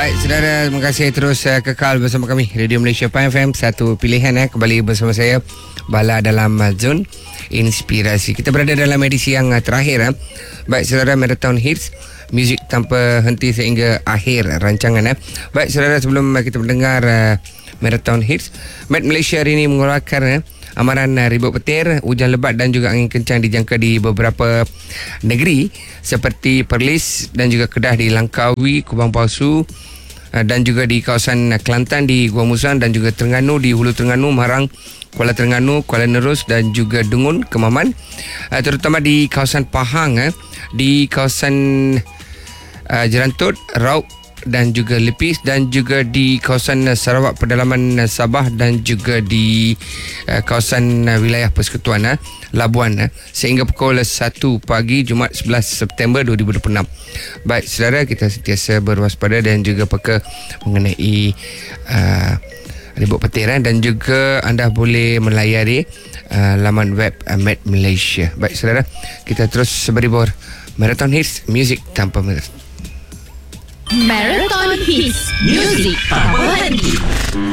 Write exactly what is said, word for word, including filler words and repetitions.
Baik, saudara, terima kasih terus uh, kekal bersama kami Radio Malaysia Pan F M. Satu pilihan eh, kembali bersama saya Bala dalam uh, Zone Inspirasi. Kita berada dalam edisi yang uh, terakhir eh. Baik, saudara, Marathon Hits, muzik tanpa henti sehingga akhir rancangan eh. Baik, saudara, sebelum uh, kita mendengar uh, Marathon Hits, Met Malaysia hari ini mengeluarkan eh, amaran uh, ribut petir, hujan lebat dan juga angin kencang dijangka di beberapa negeri seperti Perlis dan juga Kedah di Langkawi, Kubang Palsu uh, dan juga di kawasan uh, Kelantan di Gua Musang dan juga Terengganu di Hulu Terengganu, Marang, Kuala Terengganu, Kuala Nerus dan juga Dungun, Kemaman, uh, terutama di kawasan Pahang eh, di kawasan uh, Jerantut, Raub dan juga Lepis dan juga di kawasan Sarawak Pedalaman Sabah dan juga di uh, kawasan uh, wilayah Persekutuan uh, Labuan uh, sehingga pukul satu pagi Jumaat sebelas September dua ribu dua puluh enam. Baik, saudara, kita sentiasa berwaspada dan juga peka mengenai uh, ribut petir uh, dan juga anda boleh melayari uh, laman web uh, Met Malaysia. Baik, saudara, kita terus beribur Marathon Hits, muzik tanpa henti. Marathon Hits, muzik tanpa henti.